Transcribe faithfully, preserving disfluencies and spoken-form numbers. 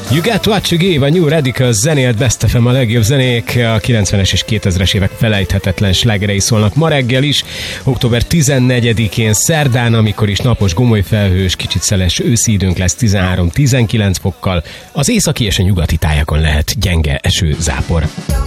You Got What You Give, a New Radicals zenélt Best ef em, a legjobb zenék. A kilencvenes és kétezres évek felejthetetlen slágerei szólnak ma reggel is, október tizennegyedikén szerdán, amikor is napos, gomoly felhős, kicsit szeles őszi időnk lesz tizenhárom-tizenkilenc fokkal. Az északi és a nyugati tájakon lehet gyenge eső, zápor.